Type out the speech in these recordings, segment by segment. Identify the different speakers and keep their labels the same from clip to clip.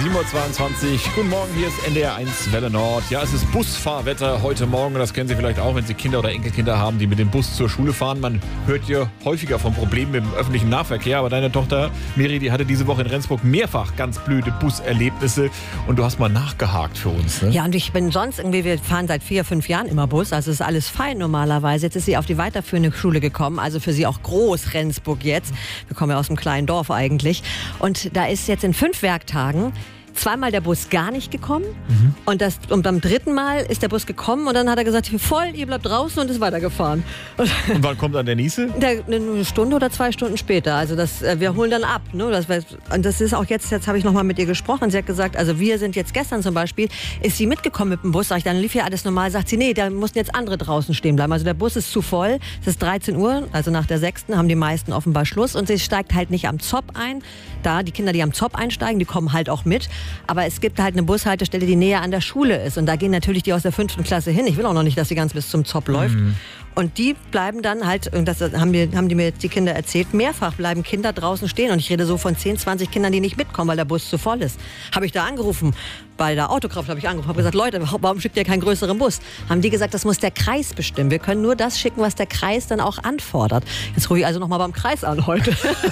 Speaker 1: 7:22 Uhr. Guten Morgen, hier ist NDR 1 Welle Nord. Ja, es ist Busfahrwetter heute Morgen. Das kennen Sie vielleicht auch, wenn Sie Kinder oder Enkelkinder haben, die mit dem Bus zur Schule fahren. Man hört hier häufiger von Problemen mit dem öffentlichen Nahverkehr. Aber deine Tochter Miri, die hatte diese Woche in Rendsburg mehrfach ganz blöde Buserlebnisse. Und du hast mal nachgehakt für uns, ne?
Speaker 2: Ja, und ich bin sonst irgendwie, wir fahren seit 4-5 Jahren immer Bus. Also ist alles fein normalerweise. Jetzt ist sie auf die weiterführende Schule gekommen. Also für sie auch groß Rendsburg jetzt. Wir kommen ja aus einem kleinen Dorf eigentlich. Und da ist jetzt in 5 Werktagen zweimal der Bus gar nicht gekommen und beim dritten Mal ist der Bus gekommen und dann hat er gesagt, voll, ihr bleibt draußen und ist weitergefahren.
Speaker 1: Und wann kommt dann der nächste?
Speaker 2: Eine Stunde oder 2 Stunden später. Also wir holen dann ab. Ne? Und das ist auch jetzt habe ich nochmal mit ihr gesprochen. Sie hat gesagt, also wir sind jetzt gestern zum Beispiel, ist sie mitgekommen mit dem Bus, sag ich, dann lief ja alles normal, sagt sie, nee, da mussten jetzt andere draußen stehen bleiben. Also der Bus ist zu voll, es ist 13 Uhr, also nach der 6. haben die meisten offenbar Schluss und sie steigt halt nicht am Zopp ein. Da, die Kinder, die am Zopp einsteigen, die kommen halt auch mit. Aber es gibt halt eine Bushaltestelle, die näher an der Schule ist. Und da gehen natürlich die aus der 5. Klasse hin. Ich will auch noch nicht, dass sie ganz bis zum Zopp läuft. Und die bleiben dann halt, und das haben die mir jetzt die Kinder erzählt, mehrfach bleiben Kinder draußen stehen. Und ich rede so von 10, 20 Kindern, die nicht mitkommen, weil der Bus zu voll ist. Habe ich da angerufen, bei der Autokraft habe ich angerufen, habe gesagt, Leute, warum schickt ihr keinen größeren Bus? Haben die gesagt, das muss der Kreis bestimmen. Wir können nur das schicken, was der Kreis dann auch anfordert. Jetzt rufe ich also nochmal beim Kreis an heute.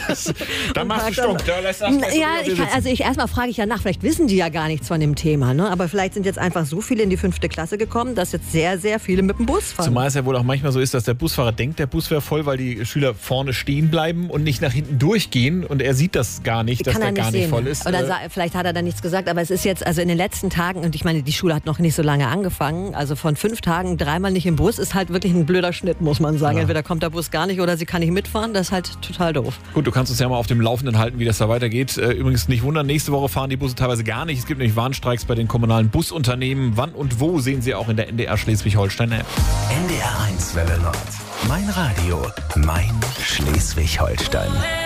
Speaker 1: Da machst du Stopp.
Speaker 2: Erstmal frage ich ja nach, vielleicht wissen die ja gar nichts von dem Thema. Ne? Aber vielleicht sind jetzt einfach so viele in die 5. Klasse gekommen, dass jetzt sehr, sehr viele mit dem Bus fahren.
Speaker 1: Zumal es ja wohl auch manchmal so ist, dass der Busfahrer denkt, der Bus wäre voll, weil die Schüler vorne stehen bleiben und nicht nach hinten durchgehen. Und er sieht das gar nicht, dass der gar nicht voll ist.
Speaker 2: Oder vielleicht hat er da nichts gesagt, aber es ist jetzt, also in den letzten Tagen, und ich meine, die Schule hat noch nicht so lange angefangen, also von 5 Tagen 3-mal nicht im Bus, ist halt wirklich ein blöder Schnitt, muss man sagen. Ja. Entweder kommt der Bus gar nicht oder sie kann nicht mitfahren, das ist halt total doof.
Speaker 1: Gut, du kannst uns ja mal auf dem Laufenden halten, wie das da weitergeht. Übrigens nicht wundern, nächste Woche fahren die Busse teilweise gar nicht. Es gibt nämlich Warnstreiks bei den kommunalen Busunternehmen. Wann und wo sehen Sie auch in der NDR Schleswig-Holstein-App.
Speaker 3: NDR 1 Welle Nord. Mein Radio, mein Schleswig-Holstein.